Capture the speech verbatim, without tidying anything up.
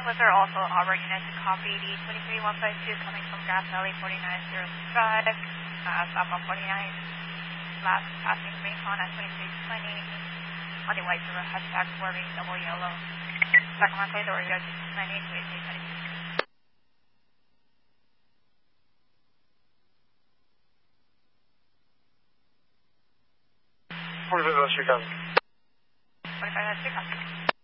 Was there also Auburn units to copy D twenty-three one five two coming from Grass Valley forty-nine zero five, uh, stop on forty-nine, last passing Rincon at twenty-three twenty, on the White River, hashtag forming double yellow. Sacramento, Dorito two ninety, twenty-three twenty. forty-five, Chicago. forty-five, Chicago.